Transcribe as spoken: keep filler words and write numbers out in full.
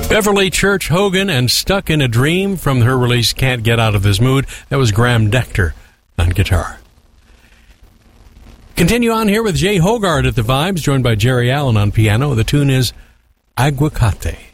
Beverly Church Hogan and Stuck in a Dream from her release Can't Get Out of This Mood. That was Graham Dector on guitar. Continue on here with Jay Hogarth at the Vibes, joined by Jerry Allen on piano. The tune is Aguacate.